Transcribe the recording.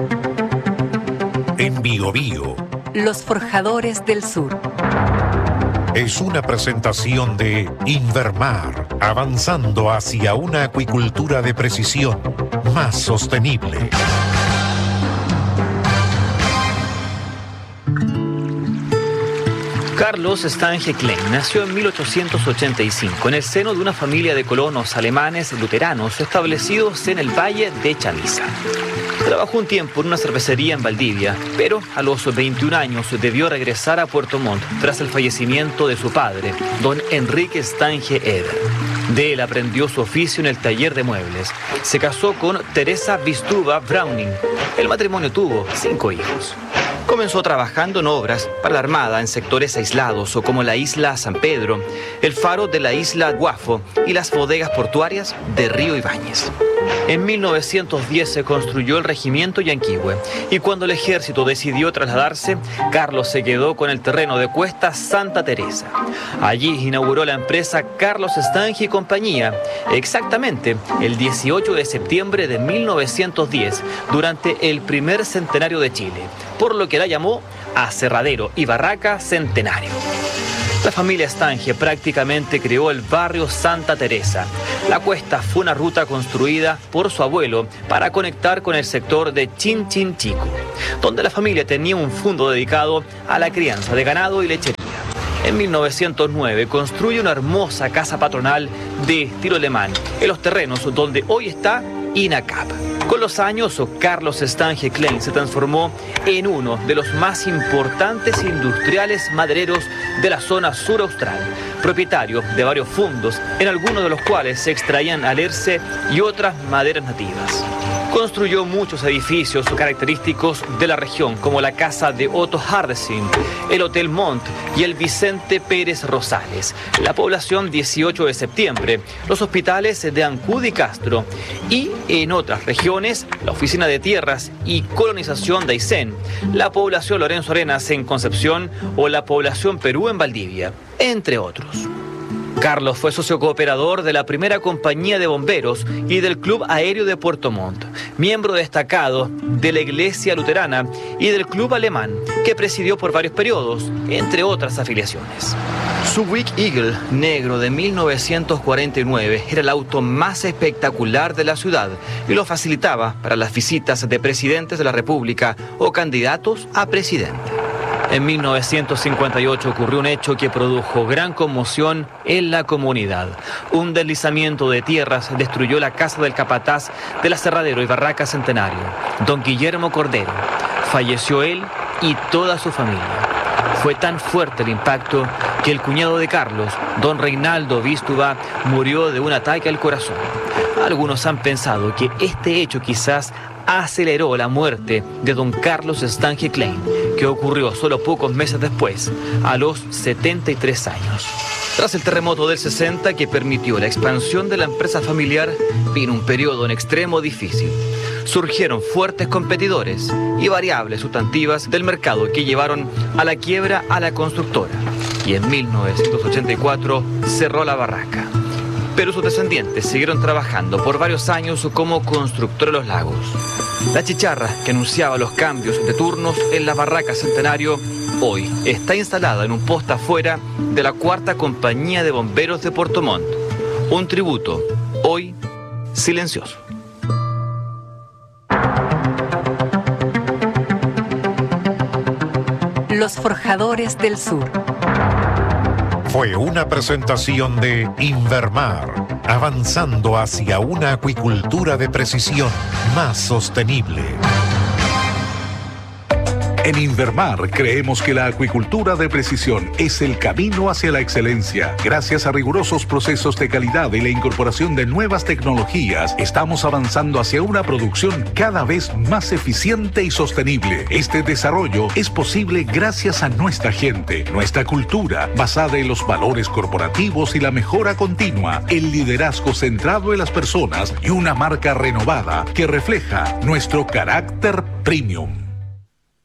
En Bio Bio. Los Forjadores del Sur. Es una presentación de Invermar, avanzando hacia una acuicultura de precisión más sostenible. Carlos Stange Klein nació en 1885 en el seno de una familia de colonos alemanes luteranos establecidos en el Valle de Chamisa. Trabajó un tiempo en una cervecería en Valdivia, pero a los 21 años debió regresar a Puerto Montt tras el fallecimiento de su padre, don Enrique Stange Eder. De él aprendió su oficio en el taller de muebles. Se casó con Teresa Vistuva Browning. El matrimonio tuvo 5 hijos. Comenzó trabajando en obras para la Armada en sectores aislados o como la isla San Pedro, el faro de la isla Guafo y las bodegas portuarias de Río Ibáñez. En 1910 se construyó el regimiento Yanquihue y cuando el ejército decidió trasladarse, Carlos se quedó con el terreno de Cuesta Santa Teresa. Allí inauguró la empresa Carlos Stange y Compañía, exactamente el 18 de septiembre de 1910, durante el primer centenario de Chile, por lo que la llamó Aserradero y Barraca Centenario. La familia Stange prácticamente creó el barrio Santa Teresa. La cuesta fue una ruta construida por su abuelo para conectar con el sector de Chinchinchico, donde la familia tenía un fondo dedicado a la crianza de ganado y lechería. En 1909 construye una hermosa casa patronal de estilo alemán en los terrenos donde hoy está INACAP. Con los años, Carlos Stange Klein se transformó en uno de los más importantes industriales madereros de la zona sur austral, propietario de varios fundos, en algunos de los cuales se extraían alerce y otras maderas nativas. Construyó muchos edificios característicos de la región, como la casa de Otto Hardesing, el Hotel Montt y el Vicente Pérez Rosales, la población 18 de septiembre, los hospitales de Ancud y Castro, y en otras regiones, la Oficina de Tierras y Colonización de Aysén, la población Lorenzo Arenas en Concepción o la población Perú en Valdivia, entre otros. Carlos fue socio cooperador de la primera compañía de bomberos y del Club Aéreo de Puerto Montt, miembro destacado de la Iglesia Luterana y del Club Alemán, que presidió por varios periodos, entre otras afiliaciones. Su Buick Eagle negro de 1949 era el auto más espectacular de la ciudad y lo facilitaba para las visitas de presidentes de la República o candidatos a presidente. En 1958 ocurrió un hecho que produjo gran conmoción en la comunidad. Un deslizamiento de tierras destruyó la casa del capataz del Aserradero y Barraca Centenario, don Guillermo Cordero. Falleció él y toda su familia. Fue tan fuerte el impacto que el cuñado de Carlos, don Reinaldo Vístuva, murió de un ataque al corazón. Algunos han pensado que este hecho quizás aceleró la muerte de don Carlos Stange Klein, que ocurrió solo pocos meses después, a los 73 años. Tras el terremoto del 60 que permitió la expansión de la empresa familiar, vino un periodo en extremo difícil. Surgieron fuertes competidores y variables sustantivas del mercado que llevaron a la quiebra a la constructora. Y en 1984 cerró la barraca. Pero sus descendientes siguieron trabajando por varios años como constructora de los lagos. La chicharra que anunciaba los cambios de turnos en la Barraca Centenario hoy está instalada en un poste afuera de la 4ª Compañía de Bomberos de Puerto Montt. Un tributo, hoy silencioso. Los Forjadores del Sur. Fue una presentación de Invermar, avanzando hacia una acuicultura de precisión más sostenible. En Invermar creemos que la acuicultura de precisión es el camino hacia la excelencia. Gracias a rigurosos procesos de calidad y la incorporación de nuevas tecnologías, estamos avanzando hacia una producción cada vez más eficiente y sostenible. Este desarrollo es posible gracias a nuestra gente, nuestra cultura, basada en los valores corporativos y la mejora continua, el liderazgo centrado en las personas y una marca renovada que refleja nuestro carácter premium.